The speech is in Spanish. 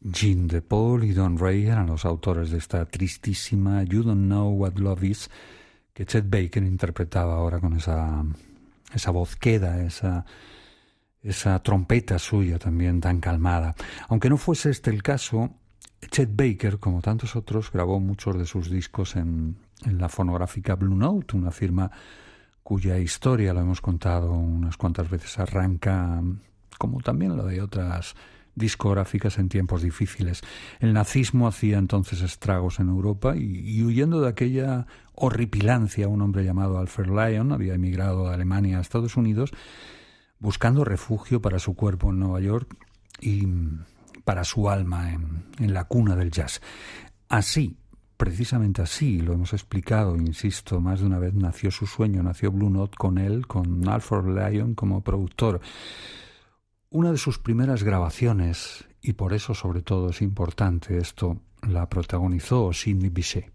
Gene DePaul y Don Ray eran los autores de esta tristísima You Don't Know What Love Is, que Chet Baker interpretaba ahora con esa voz queda, esa trompeta suya también tan calmada. Aunque no fuese este el caso, Chet Baker, como tantos otros, grabó muchos de sus discos en la fonográfica Blue Note, una firma cuya historia, lo hemos contado unas cuantas veces, arranca, como también lo de otras discográficas, en tiempos difíciles. El nazismo hacía entonces estragos en Europa y huyendo de aquella horripilancia, un hombre llamado Alfred Lyon había emigrado de Alemania a Estados Unidos buscando refugio para su cuerpo en Nueva York y para su alma en la cuna del jazz. Así, precisamente así, lo hemos explicado, insisto, más de una vez, nació su sueño, nació Blue Note con él, con Alfred Lyon como productor. Una de sus primeras grabaciones, y por eso sobre todo es importante esto, la protagonizó Sidney Bechet.